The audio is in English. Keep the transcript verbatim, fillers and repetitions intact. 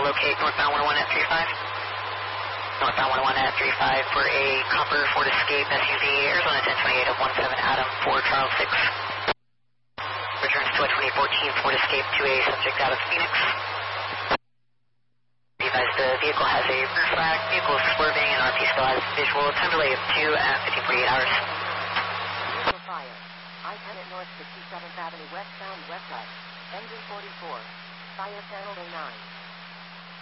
locate northbound one oh one at three five. Northbound one oh one at three five for a copper Ford Escape S U V, Arizona ten twenty-eight of one seven Adam for Charles six. Returns to a twenty fourteen Ford Escape to a subject out of Phoenix. Be advised the vehicle has a rear flag, vehicle is swerving, and R P still has visual. Time delay of two at fifteen forty-eight hours. Vehicle fire. I ten at North sixty-seventh Avenue westbound west side. Engine forty-four. Fire panel